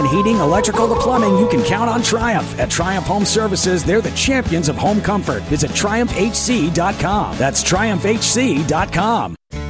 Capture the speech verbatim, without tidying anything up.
heating, electrical to plumbing, you can count on Triumph. At Triumph Home Services, they're the champions of home comfort. Visit Triumph H C dot com. That's Triumph H C dot com.